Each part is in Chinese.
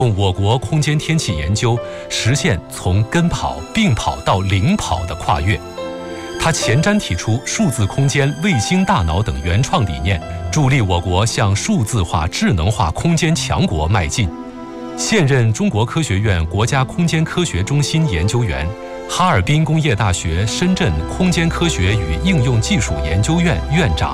用我国空间天气研究实现从跟跑、并跑到领跑的跨越。他前瞻提出数字空间、卫星大脑等原创理念，助力我国向数字化、智能化空间强国迈进。现任中国科学院国家空间科学中心研究员，哈尔滨工业大学深圳空间科学与应用技术研究院院长。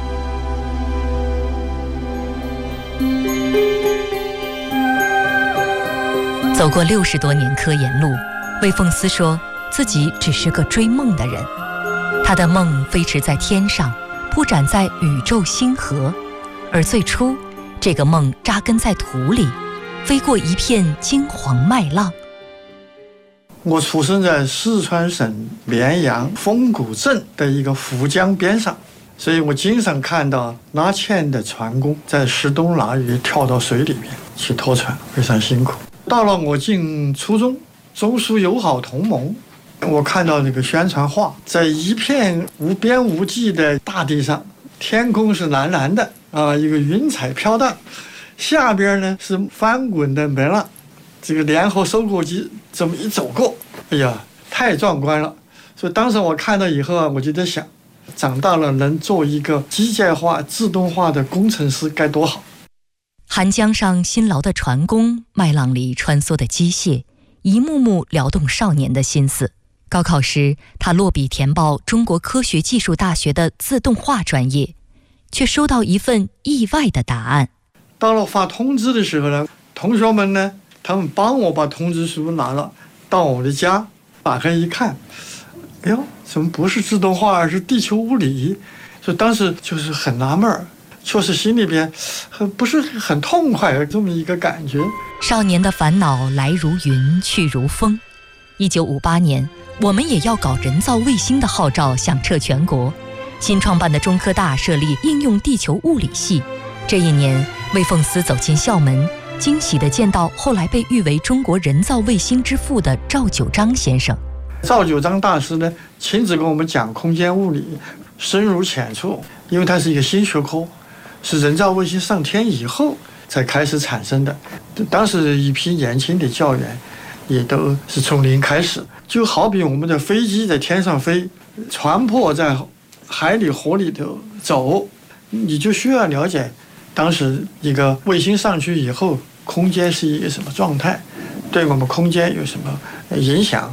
走过60多年科研路，魏凤思说自己只是个追梦的人。他的梦飞驰在天上，铺展在宇宙星河，而最初这个梦扎根在土里，飞过一片金黄麦浪。 我出生在四川省绵阳丰谷镇的一个涪江边上，所以我经常看到拉纤的船工在湿冬腊雨跳到水里面去拖船，非常辛苦。到了我进初中，中苏友好同盟，我看到那个宣传画，在一片无边无际的大地上，天空是蓝蓝的啊，一个云彩飘荡，下边呢是翻滚的门浪，这个联合收割机这么一走过，哎呀，太壮观了。所以当时我看到以后啊，我就在想，长大了能做一个机械化、自动化的工程师该多好。 寒江上辛劳的船工，麦浪里穿梭的机械，一幕幕撩动少年的心思。高考时，他落笔填报中国科学技术大学的自动化专业，却收到一份意外的答案。 到了发通知的时候呢，同学们呢，他们帮我把通知书拿了到我的家，打开一看，哎呦，怎么不是自动化，而是地球物理？所以当时就是很纳闷儿。确实心里边不是很痛快的这么一个感觉。 少年的烦恼来如云，去如风。1958年，我们也要搞人造卫星的号召响彻全国。新创办的中科大设立应用地球物理系。这一年，魏凤思走进校门，惊喜地见到后来被誉为中国人造卫星之父的赵九章先生。 赵九章大师呢，亲自跟我们讲空间物理，深入浅出，因为它是一个新学科。是人造卫星上天以后才开始产生的，当时一批年轻的教员也都是从零开始，就好比我们的飞机在天上飞，船舶在海里河里头走，你就需要了解当时一个卫星上去以后，空间是一个什么状态，对我们空间有什么影响。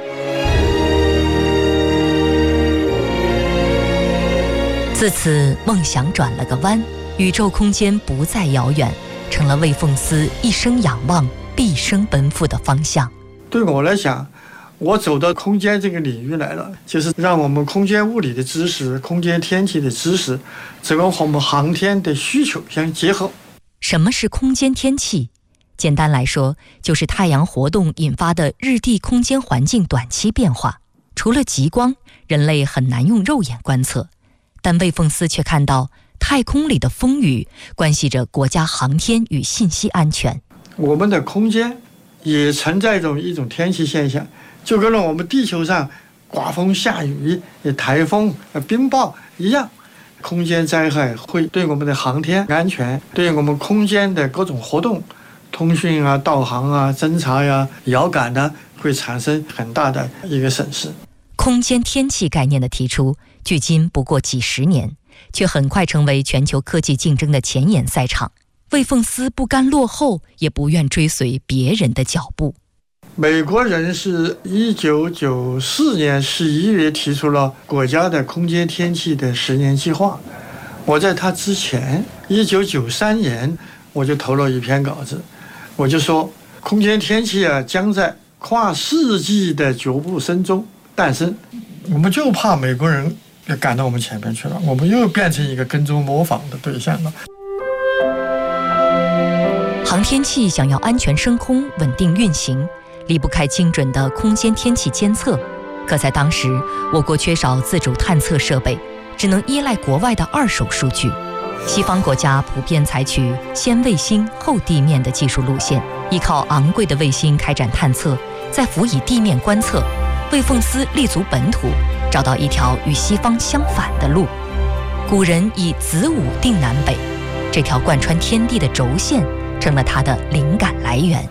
自此，梦想转了个弯，宇宙空间不再遥远，成了魏凤思一生仰望、毕生奔赴的方向。 对我来讲，我走到空间这个领域来了，就是让我们空间物理的知识、空间天气的知识，这个和我们航天的需求相结合。 什么是空间天气？简单来说，就是太阳活动引发的日地空间环境短期变化。除了极光，人类很难用肉眼观测。但魏凤思却看到太空里的风雨关系着国家航天与信息安全。 我们的空间也存在着一种天气现象，就跟我们地球上刮风下雨、台风、冰雹一样，空间灾害会对我们的航天安全、对我们空间的各种活动，通讯啊、导航啊、侦察呀、遥感呢，会产生很大的一个损失。 空间天气概念的提出，距今不过几十年，却很快成为全球科技竞争的前沿赛场。魏凤思不甘落后，也不愿追随别人的脚步。 美国人是1994年11月提出了国家的空间天气的10年计划。我在他之前，1993年我就投了一篇稿子，我就说空间天气啊，将在跨世纪的脚步声中诞生。我们就怕美国人也赶到我们前面去了，我们又变成一个跟踪模仿的对象了。 航天器想要安全升空、稳定运行，离不开精准的空间天气监测。可在当时，我国缺少自主探测设备，只能依赖国外的二手数据。西方国家普遍采取先卫星后地面的技术路线，依靠昂贵的卫星开展探测，再辅以地面观测。魏凤思立足本土，找到一条与西方相反的路。古人以子午定南北，这条贯穿天地的轴线成了他的灵感来源。